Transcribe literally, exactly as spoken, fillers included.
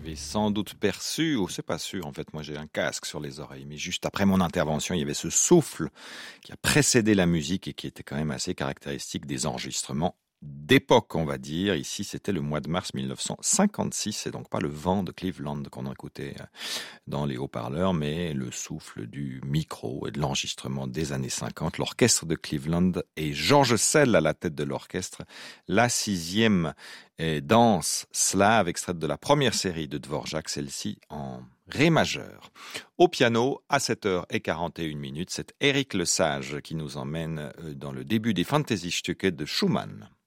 avez sans doute perçu, ou c'est pas sûr, en fait, moi j'ai un casque sur les oreilles, mais juste après mon intervention, il y avait ce souffle qui a précédé la musique et qui était quand même assez caractéristique des enregistrements d'époque, on va dire. Ici, c'était le mois de mars mille neuf cent cinquante-six, c'est donc pas le vent de Cleveland qu'on a écouté dans les haut-parleurs, mais le souffle du micro et de l'enregistrement des années cinquante. L'orchestre de Cleveland et George Szell à la tête de l'orchestre, la sixième danse slave, extraite de la première série de Dvorak, celle-ci en ré majeur. Au piano, à sept heures quarante et une minutes, c'est Éric Lesage qui nous emmène dans le début des Fantasy-Stücke de Schumann.